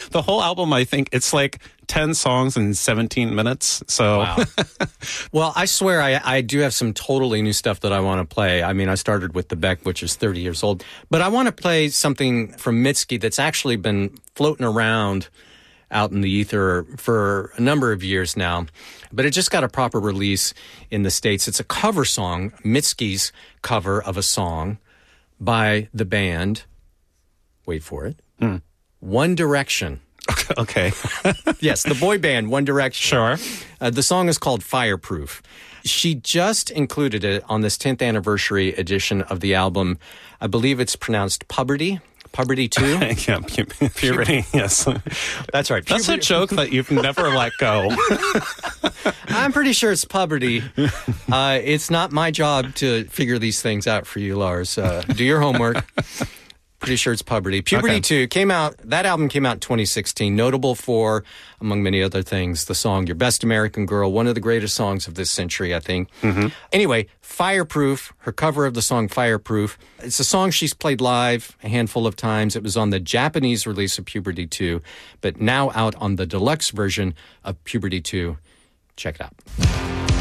The whole album, I think it's like 10 songs in 17 minutes. So, wow. Well, I swear I do have some totally new stuff that I want to play. I mean, I started with the Beck, which is 30 years old. But I want to play something from Mitski that's actually been floating around out in the ether for a number of years now. But it just got a proper release in the States. It's a cover song, Mitski's cover of a song by the band, wait for it, One Direction. okay. Yes, the boy band, One Direction. Sure. The song is called Fireproof. She just included it on this 10th anniversary edition of the album. I believe it's pronounced Puberty. Puberty 2? Yeah, puberty, yes. That's right. That's a joke that you've never let go. I'm pretty sure it's Puberty. It's not my job to figure these things out for you, Lars. Do your homework. Pretty sure it's Puberty. Puberty 2 came out, that album came out in 2016, notable for, among many other things, the song Your Best American Girl, one of the greatest songs of this century, I think. Anyway, Fireproof, her cover of the song Fireproof. It's a song she's played live a handful of times. It was on the Japanese release of Puberty 2, but now out on the deluxe version of Puberty 2. Check it out.